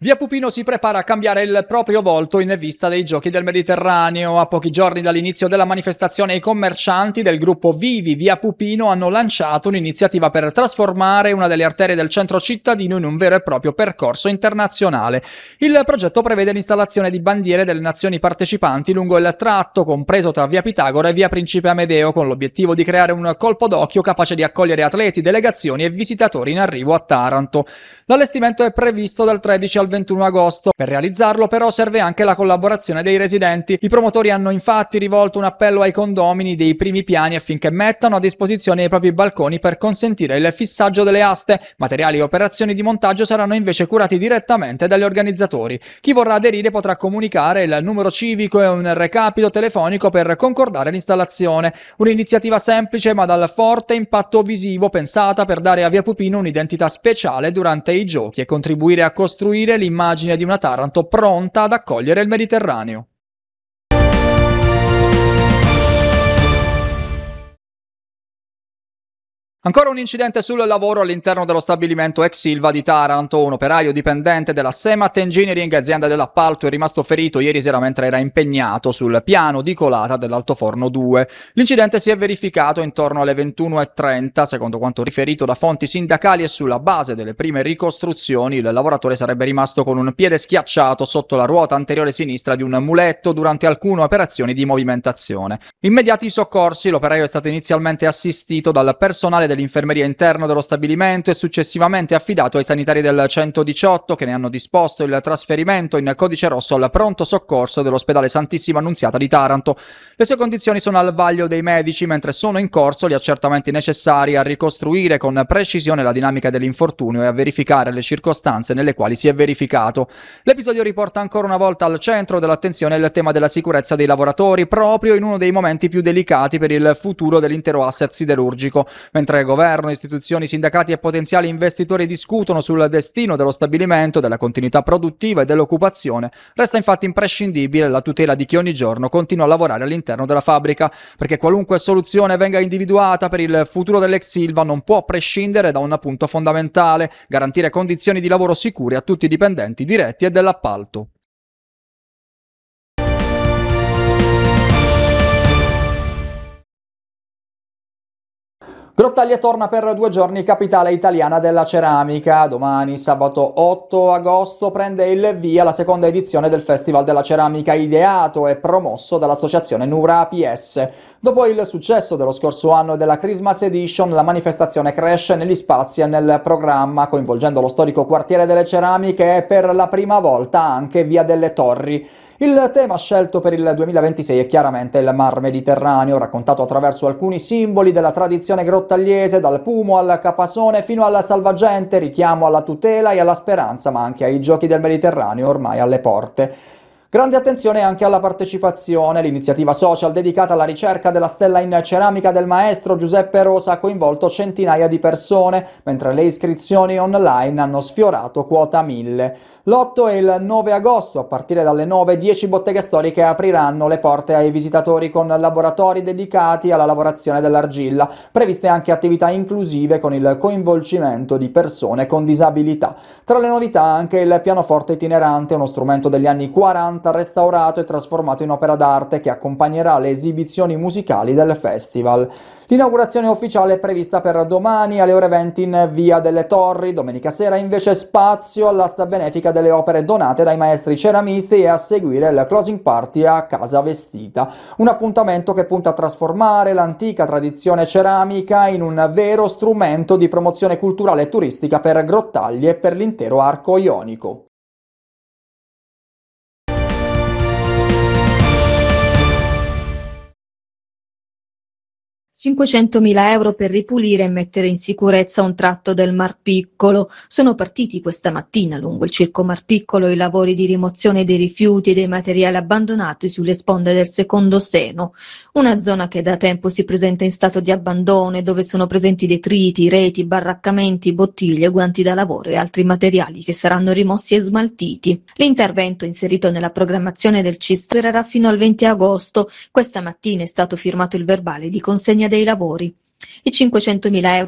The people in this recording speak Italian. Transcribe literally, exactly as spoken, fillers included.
Via Pupino si prepara a cambiare il proprio volto in vista dei Giochi del Mediterraneo. A pochi giorni dall'inizio della manifestazione, i commercianti del gruppo Vivi Via Pupino hanno lanciato un'iniziativa per trasformare una delle arterie del centro cittadino in un vero e proprio percorso internazionale. Il progetto prevede l'installazione di bandiere delle nazioni partecipanti lungo il tratto compreso tra Via Pitagora e Via Principe Amedeo, con l'obiettivo di creare un colpo d'occhio capace di accogliere atleti, delegazioni e visitatori in arrivo a Taranto. L'allestimento è previsto dal tredici al ventuno agosto. Per realizzarlo però serve anche la collaborazione dei residenti. I promotori hanno infatti rivolto un appello ai condomini dei primi piani affinché mettano a disposizione i propri balconi per consentire il fissaggio delle aste. Materiali e operazioni di montaggio saranno invece curati direttamente dagli organizzatori. Chi vorrà aderire potrà comunicare il numero civico e un recapito telefonico per concordare l'installazione. Un'iniziativa semplice ma dal forte impatto visivo, pensata per dare a Via Pupino un'identità speciale durante i giochi e contribuire a costruire l'immagine di una Taranto pronta ad accogliere il Mediterraneo. Ancora un incidente sul lavoro all'interno dello stabilimento ex Silva di Taranto. Un operario dipendente della Semat Engineering, azienda dell'appalto, è rimasto ferito ieri sera mentre era impegnato sul piano di colata dell'altoforno due. L'incidente si è verificato intorno alle ventuno e trenta. Secondo quanto riferito da fonti sindacali e sulla base delle prime ricostruzioni, il lavoratore sarebbe rimasto con un piede schiacciato sotto la ruota anteriore sinistra di un muletto durante alcune operazioni di movimentazione. Immediati i soccorsi, l'operaio è stato inizialmente assistito dal personale dell'infermeria interno dello stabilimento e successivamente affidato ai sanitari del centodiciotto, che ne hanno disposto il trasferimento in codice rosso al pronto soccorso dell'ospedale Santissima Annunziata di Taranto. Le sue condizioni sono al vaglio dei medici, mentre sono in corso gli accertamenti necessari a ricostruire con precisione la dinamica dell'infortunio e a verificare le circostanze nelle quali si è verificato. L'episodio riporta ancora una volta al centro dell'attenzione il tema della sicurezza dei lavoratori, proprio in uno dei momenti più delicati per il futuro dell'intero asset siderurgico. Mentre governo, istituzioni, sindacati e potenziali investitori discutono sul destino dello stabilimento, della continuità produttiva e dell'occupazione, resta infatti imprescindibile la tutela di chi ogni giorno continua a lavorare all'interno della fabbrica, perché qualunque soluzione venga individuata per il futuro dell'ex Silva non può prescindere da un punto fondamentale: garantire condizioni di lavoro sicure a tutti i dipendenti diretti e dell'appalto. Grottaglie torna per due giorni capitale italiana della ceramica. Domani, sabato otto agosto, prende il via la seconda edizione del Festival della Ceramica, ideato e promosso dall'associazione Nura A P S. Dopo il successo dello scorso anno e della Christmas Edition, la manifestazione cresce negli spazi e nel programma, coinvolgendo lo storico quartiere delle ceramiche e per la prima volta anche Via delle Torri. Il tema scelto per il duemilaventisei è chiaramente il Mar Mediterraneo, raccontato attraverso alcuni simboli della tradizione grottagliese, dal Pumo al Capasone fino al Salvagente, richiamo alla tutela e alla speranza, ma anche ai Giochi del Mediterraneo ormai alle porte. Grande attenzione anche alla partecipazione. L'iniziativa social dedicata alla ricerca della stella in ceramica del maestro Giuseppe Rosa ha coinvolto centinaia di persone, mentre le iscrizioni online hanno sfiorato quota mille. L'otto e il nove agosto, a partire dalle nove, dieci botteghe storiche apriranno le porte ai visitatori con laboratori dedicati alla lavorazione dell'argilla, previste anche attività inclusive con il coinvolgimento di persone con disabilità. Tra le novità anche il pianoforte itinerante, uno strumento degli anni quaranta restaurato e trasformato in opera d'arte che accompagnerà le esibizioni musicali del festival. L'inaugurazione ufficiale è prevista per domani alle ore venti in Via delle Torri. Domenica sera invece spazio all'asta benefica delle opere donate dai maestri ceramisti e a seguire il closing party a Casa Vestita. Un appuntamento che punta a trasformare l'antica tradizione ceramica in un vero strumento di promozione culturale e turistica per Grottaglie e per l'intero arco ionico. cinquecentomila euro per ripulire e mettere in sicurezza un tratto del Mar Piccolo. Sono partiti questa mattina lungo il Circo Mar Piccolo i lavori di rimozione dei rifiuti e dei materiali abbandonati sulle sponde del secondo Seno, una zona che da tempo si presenta in stato di abbandono e dove sono presenti detriti, reti, baraccamenti, bottiglie, guanti da lavoro e altri materiali che saranno rimossi e smaltiti. L'intervento, inserito nella programmazione del C I S, durerà fino al venti agosto. Questa mattina è stato firmato il verbale di consegna dei lavori. I cinquecentomila euro